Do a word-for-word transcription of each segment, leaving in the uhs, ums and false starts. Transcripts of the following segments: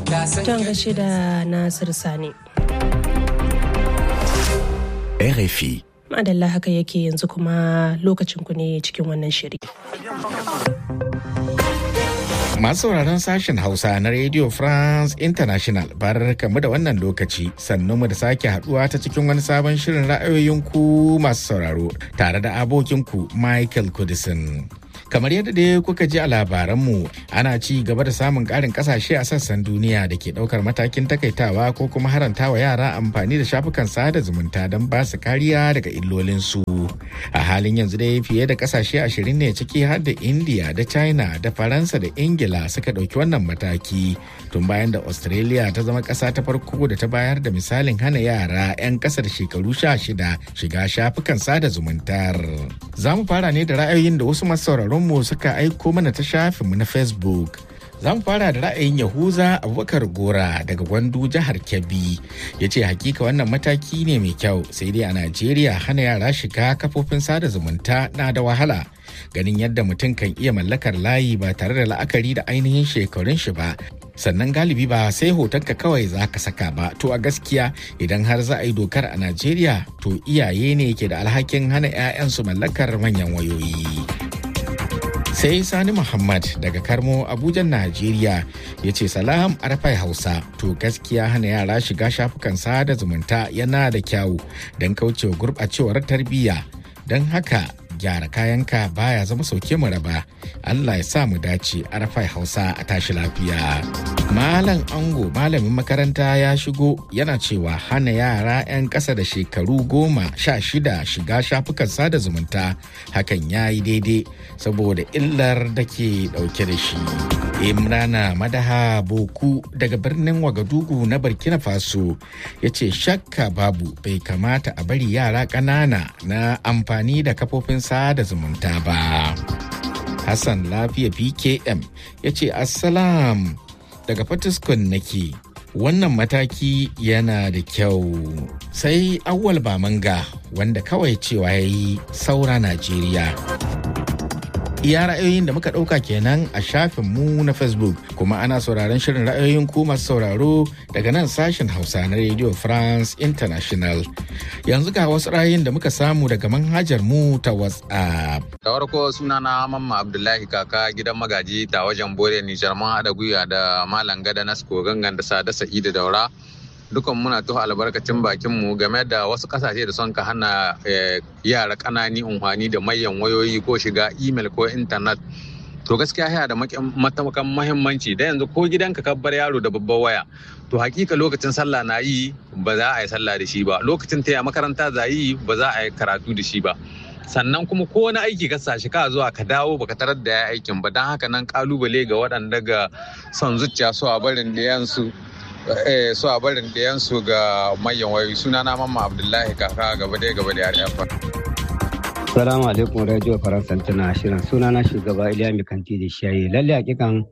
Ton gashi da Nasir Sani. R F I. Madalla haka yake yanzu kuma lokacin ku ne cikin wannan shiri. Masu sauraron sashen Hausa na Radio France International bar kamu da wannan lokaci sannu mu da sake haduwa ta cikin wani sabon shirin ra'ayoyin ku masu sauraro tare da abokinku Michael Kudisin. Kamar yadda dai kuka ji a labaranmu ana ci gaba da samun ƙarin ƙasashe a sassan duniya da ke ɗaukar matakin takaitawa ko kuma harantawa yara amfani da shafukan sada zumunta don ba su kariya daga illolinsu. A halin yanzu dai fiye da ƙasashe ashirin ne ciki har da India da China da Faransa da Ingila suka ɗauki wannan mataki tun bayan da Australia ta zama ƙasa ta farko da ta bayar da misalin hana yara 'yan ƙasar shekaru sha shida shiga shafukan sada zumuntar. Za mu fara ne da ra'ayoyin da wasu masu sauraron mu suka aiko mana ta shafinmu na Facebook. Za mu fara da ra'ayin Yahuza Abubakar Gora daga Gwandu jihar Kebbi. Ya ce hakika wannan mataki ne mai kyau sai dai a Najeriya hana yara shiga kafofin sada zumunta na da wahala. Ganin yadda mutum kan iya mallakar layi ba tare da la'akari da ainihin shekarun shi ba. Sannan galibi ba sai hotonka kawai za ka saka ba. To a gaskiya idan har za a yi dokar a Najeriya to iyaye ne ke da alhakin hana 'ya'yansu mallakar manyan wayoyi. Sai Sani Muhammad daga Karmo Abuja Najeriya ya ce salam arfai Hausa to gaskiya hana yara shiga shafukan sada zumunta yana da kyawu don kaucewa gurɓacewar tarbiyya don haka gyara kayanka baya zama sauke mu raba. Allah ya sa mu dace arfai Hausa a tashi lafiya. Malam Ango malamin makaranta ya shigo yana cewa hana yara 'yan ƙasa da shekaru goma sha shida shiga shafukan sada zumunta hakan ya yi daidai saboda illar da ke ɗauke da shi. Imrana Madaha Boku daga birnin Wagadugu na Burkina Faso ya ce shakka babu bai kamata a bari yara ƙanana na amfani da kafofin sada zumunta ba. Hassan Lafiya P K M ya ce Assalam daga Fatiskun nake. Wannan mataki yana da kyau. Sai Awwal Bamanga wanda kawai cewa ya yi saura Najeriya. Iya ra'ayoyin da muka ɗauka kenan a shafinmu na Facebook kuma ana sauraron shirin ra'ayoyin ku masu sauraro daga nan sashen Hausa na Radio France International. Yanzu ga wasu ra'ayoyin da muka samu daga manhajar mu ta WhatsApp. Da farko sunana Mamma Abdullahi Kaka gidan magaji ta wajen Bore Nijar mun haɗa gwiwa da Malam Gada Nasko Gangan da Sada Sa'idu Daura. Dukan muna tuha albarkacin bakin mu game da wasu kasashe da son ka hana yara kanani unhwani da mayan wayoyi ko shiga email ko internet. To gaskiya yana da matakan muhimmanci da yanzu ko gidanka ka bar yaro da babbar waya to hakika lokacin sallah na yi ba za a yi sallah da shi ba, lokacin taya makaranta za yi ba za a yi karatu da shi ba. Sannan kuma ko wani aiki ka sashi ka zuwa ka dawo baka tarar da ya aikin ba, don haka nan kalubale ga waɗanda ga son zuciya su a barin da yansu eh so a barin da yansu ga mayan wayoyi. Sunana Mamma Abdullahi Kaka gaba da gaba da yare fa. Assalamu alaikum Radio Faransa tana shirin. Sunana shugaba Iliya Mikanti da Shayi. Lalle hakikan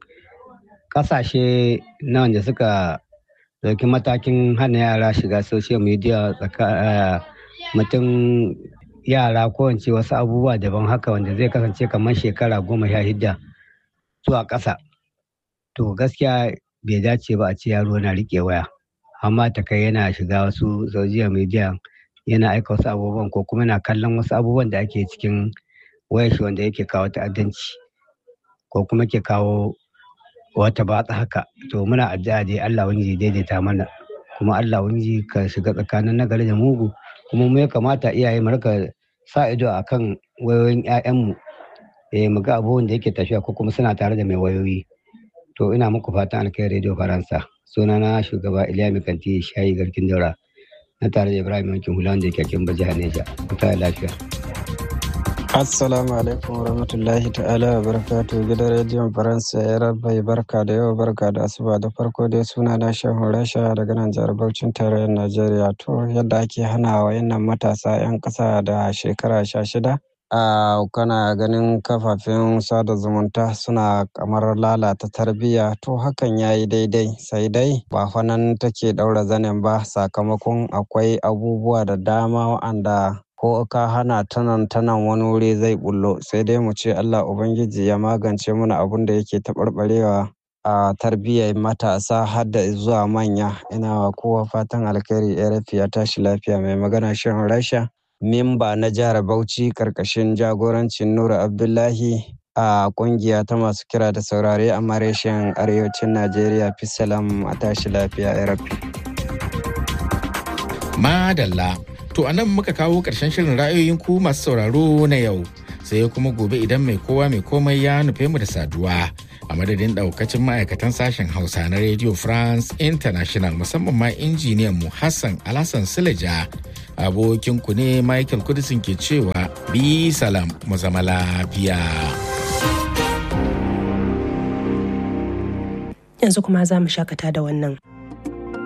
kasashe na wanda suka dauki matakin hana yara shiga social media tsaka mutum yara ko wance wasu abubuwa daban haka wanda zai kasance kamar shekara goma sha hidda zuwa ƙasa. To gaskiya bai dace ba a ce yaro na rike waya amma ta kai yana shiga wasu social media yana aika wasu abubuwan ko kuma yana kallon wasu abubuwan da ake cikin wayar shi wanda yake kawo ta'addanci ko kuma ke kawo wata batsa haka. To muna addu'a dai Allah wani daidaita mana kuma Allah wani ka shiga tsakanin nagari da mugu, kuma mu ya kamata iyaye mu rika sa ido akan wayoyin 'ya'yanmu eh mu ga abubuwan da yake tafiya ko kuma suna tare da mai wayoyi. To ina muku fatan alkai Radio Faransa. Sunana shugaba Iliya Mikanti Shayi Garkin Daura na tare da Ibrahim Yankin Hula wanda yake kin jihar Neja. Mutane lafiya. Assalamu alaikum warahmatullahi ta'ala wa barakatuh. Gidan rediyon Faransa ya rabbai barka da yau, barka da asuba. Da farko dai suna na Shehu Rasha daga nan jihar Bauchin tarayyar Najeriya. To yadda ake hana wa yannan matasa 'yan ƙasa da shekara sha shida a kana ganin kafafen sada zumunta suna kamar lalata tarbiyya, to hakan ya yi daidai, sai dai ba fanan take daura zanen ba, sakamakon akwai abubuwa da dama wa'anda ko ka hana tanan tanan wani wuri zai bullo. Sai dai mu ce Allah Ubangiji ya magance mana abun da yake taɓarɓarewa a tarbiyyar matasa har da zuwa manya. Ina wa kowa fatan alkhairi. R F ya tashi lafiya. Mai magana Shehu Rasha, memba na jihar Bauchi karkashin jagorancin Nura Abdullahi a kungiya ta masu kira da saurare a mareshin arewacin Najeriya. Fisalam, a tashi lafiya. R F. Madalla. To a nan muka kawo ƙarshen shirin ra'ayoyin ku masu sauraro na yau. Sai kuma gobe idan mai kowa mai komai ya nufe mu da saduwa. A madadin ɗaukacin ma'aikatan sashen Hausa na Radio France International, musamman ma injiniyan mu Hassan Alhassan Suleja. Abokin ku ne Michael Kudisin ke cewa bi salam mu zama lafiya. Yanzu kuma za mu shakata da wannan.